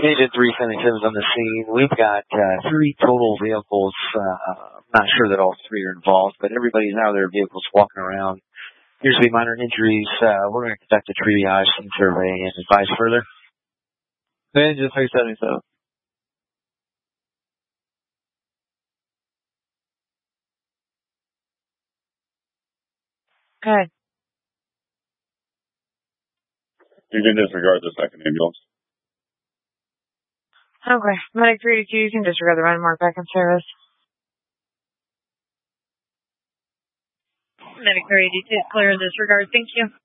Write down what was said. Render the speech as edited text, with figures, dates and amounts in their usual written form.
Agent 377 is on the scene. We've got 3 total vehicles. Not sure that all 3 are involved, but everybody's out of their vehicles walking around. Appears to be minor injuries. We're going to conduct a triage and survey and advise further. Agent 377. Good. You can disregard the second ambulance. Okay. Medic 382, you can disregard the run mark back in service. Medic 382 is clear in disregard. Thank you.